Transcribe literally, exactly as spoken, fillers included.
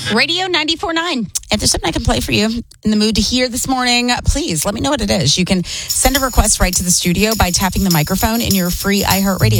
Radio ninety-four point nine. If there's something I can play for you in the mood to hear this morning, please let me know what it is. You can send a request right to the studio by tapping the microphone in your free iHeartRadio